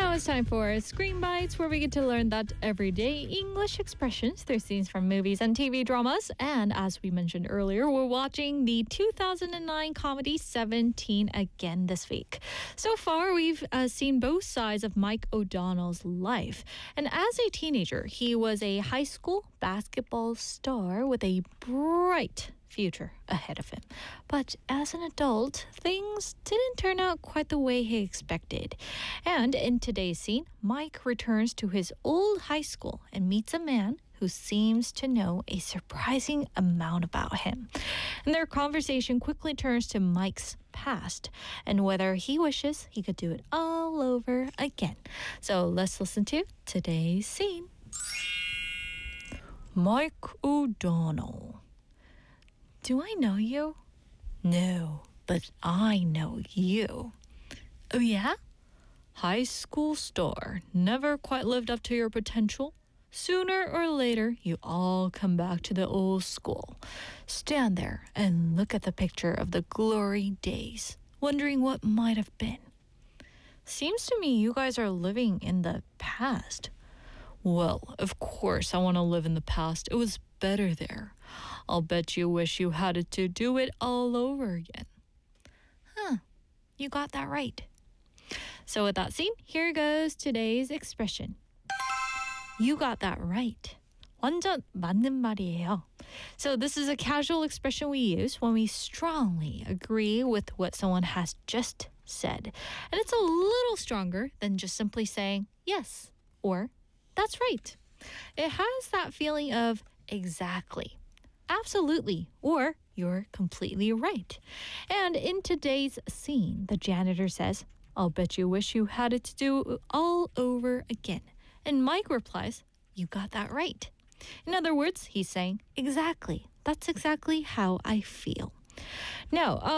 Now it's time for Screen Bites, where we get to learn that everyday English expressions through scenes from movies and TV dramas. And as we mentioned earlier, we're watching the 2009 comedy 17 again this week. So far, we've seen both sides of Mike O'Donnell's life. And as a teenager, he was a high school basketball star with a bright future ahead of him. But as an adult, things didn't turn out quite the way he expected. And in today's scene, Mike returns to his old high school and meets a man who seems to know a surprising amount about him. And their conversation quickly turns to Mike's past and whether he wishes he could do it all over again. So let's listen to today's scene. Mike O'Donnell. Do I know you? No, but I know you. Oh, yeah? High school star, never quite lived up to your potential? Sooner or later, you all come back to the old school. Stand there and look at the picture of the glory days, wondering what might have been. Seems to me you guys are living in the past. Well, of course I want to live in the past. It was better there. I'll bet you wish you had it to do it all over again. Huh, you got that right. So with that scene, here goes today's expression. You got that right. 완전 맞는 말이에요. So this is a casual expression we use when we strongly agree with what someone has just said. And it's a little stronger than just simply saying yes or that's right. It has that feeling of exactly, absolutely, or you're completely right. And in today's scene, the janitor says, I'll bet you wish you had it to do all over again. And Mike replies, you got that right. In other words, he's saying, exactly. That's exactly how I feel. Now,